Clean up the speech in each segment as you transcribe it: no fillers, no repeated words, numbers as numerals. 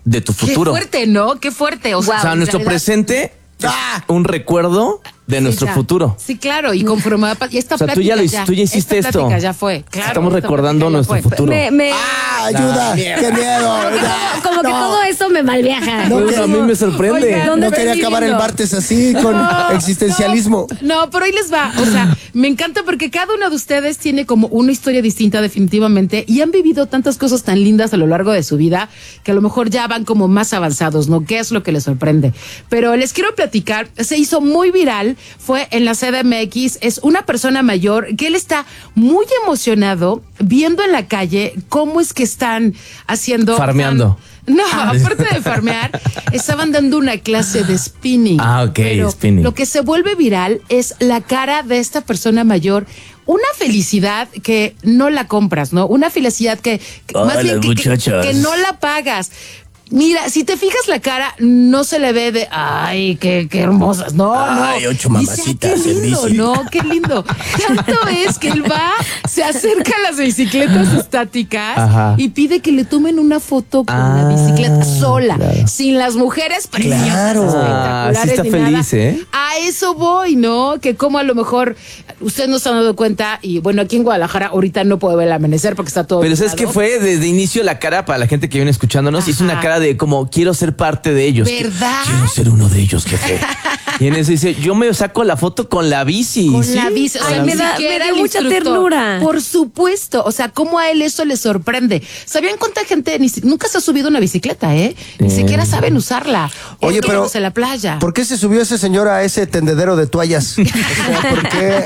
de tu futuro. Qué fuerte, ¿no? Qué fuerte. O sea, Nuestro presente es un recuerdo de nuestro futuro. Sí, claro, y conforme y esta tú ya hiciste esta esto. Plática ya fue. Claro, estamos recordando nuestro futuro. Ayuda, qué miedo. Como que todo eso me malviaja. No, a mí me sorprende. Oigan, no quería acabar el martes así con existencialismo. No, pero ahí les va. O sea, me encanta porque cada uno de ustedes tiene como una historia distinta definitivamente y han vivido tantas cosas tan lindas a lo largo de su vida que a lo mejor ya van como más avanzados, ¿no? ¿Qué es lo que les sorprende? Pero les quiero platicar, se hizo muy viral, fue en la CDMX, es una persona mayor que él está muy emocionado viendo en la calle cómo es que están haciendo... Farmeando. No, aparte de farmear, estaban dando una clase de spinning. Ok, pero spinning. Lo que se vuelve viral es la cara de esta persona mayor. Una felicidad que no la compras, ¿no? Una felicidad que más bien que no la pagas. Mira, si te fijas la cara, no se le ve de, ay, qué hermosas. No, ay, no. 8 mamacitas. Dice, qué lindo, ¿no? Qué lindo. Tanto es que él se acerca a las bicicletas estáticas y pide que le tomen una foto con la bicicleta sola, sin las mujeres preciosas, espectaculares. Sí está ni feliz, nada. ¿eh? A eso voy, ¿no? Que como a lo mejor ustedes no se han dado cuenta, y bueno, aquí en Guadalajara ahorita no puedo ver el amanecer porque está todo. Pero ¿sabes qué fue? Desde inicio la cara, para la gente que viene escuchándonos, hizo una cara de como quiero ser parte de ellos. ¿Verdad? Quiero ser uno de ellos, jefe. Y en eso dice, yo me saco la foto con la bici. Con la bici. O sea, me dio mucha ternura. Por supuesto. O sea, cómo a él eso le sorprende. ¿Sabían cuánta gente nunca se ha subido una bicicleta, Ni siquiera saben usarla. Oye, pero en la playa. ¿por qué se subió ese señor a ese tendedero de toallas? O sea, ¿por qué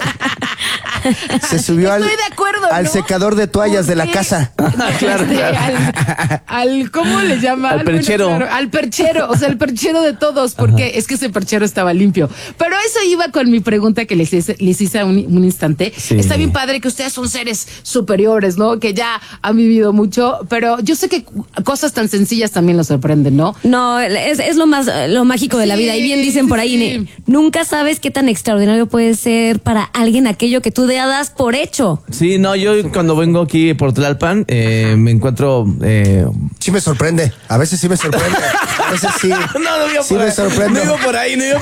se subió Estoy de acuerdo, al ¿no? secador de toallas de la casa? Claro. Al ¿cómo le llaman? Al perchero. Bueno, claro, al perchero, o sea, el perchero de todos, porque es que ese perchero estaba limpio. Pero eso iba con mi pregunta que les hice un instante. Sí. Está bien padre que ustedes son seres superiores, ¿no? Que ya han vivido mucho, pero yo sé que cosas tan sencillas también los sorprenden, ¿no? No, es lo mágico de la vida. Y bien dicen por ahí, nunca sabes qué tan extraordinario puede ser para alguien aquello que tú das por hecho. Sí, no, yo cuando vengo aquí por Tlalpan, me encuentro... Sí me sorprende. A veces sí me sorprende. A veces sí. No, iba sí por me ahí. sorprende. No iba por ahí. No,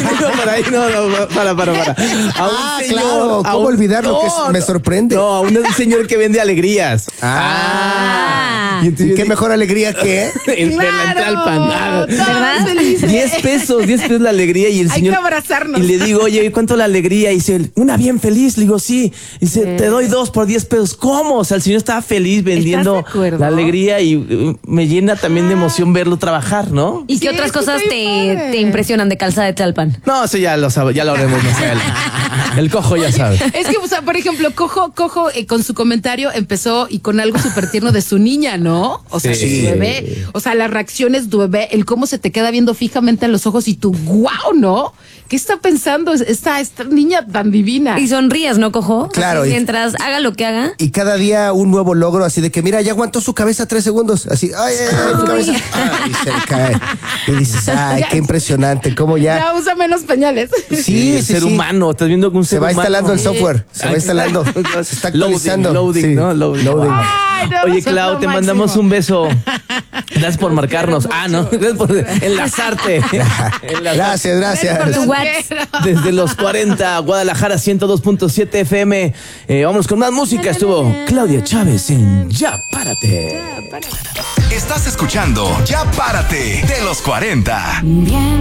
para. A claro. ¿Cómo olvidar lo que me sorprende? No, a un señor que vende alegrías. ¿Y qué mejor alegría que? En Tlalpan. ¿Verdad? 10 pesos la alegría y el Hay señor... que abrazarnos. Y le digo, oye, ¿cuánto la alegría? Y dice, una bien feliz. Le digo, sí. Y dice, te doy 2 por 10 pesos. ¿Cómo? O sea, el señor estaba feliz vendiendo ¿Estás de acuerdo? la alegría y me llena también de emoción verlo trabajar, ¿no? ¿Y qué otras es que cosas está bien padre. te impresionan de Calzada de Tlalpan? No, eso ya lo sabe, ya lo haremos, no sé. El cojo ya sabe. Es que, o sea, por ejemplo, Cojo con su comentario empezó y con algo súper tierno de su niña, ¿no? O sea, Sí. su bebé. O sea, las reacciones de bebé, el cómo se te queda viendo fijamente en los ojos y tú, wow, ¿no? ¿Qué está pensando esta niña tan divina? Y sonríes, ¿no, Cojo? Claro. Mientras haga lo que haga. Y cada día un nuevo logro, así de que mira, ya aguantó su cabeza 3 segundos. Así, ay, su cabeza. Y se le cae. Y dices, ay, qué impresionante, cómo ya. Ya usa menos pañales. Sí, el ser humano, estás viendo que un Se ser va humano. instalando el software, se va instalando, se está actualizando. Loading, Sí. ¿no? Loading. Ay, no, Oye, son Clau, lo te máximo. mandamos un beso. Gracias por marcarnos. No, gracias por enlazarte. Gracias. Por Tu lo WhatsApp. quiero. Desde los 40, Guadalajara 102.7 FM. Vámonos con más música. Estuvo Claudia Chávez en Ya Párate. Estás escuchando Ya Párate de los 40. Bien.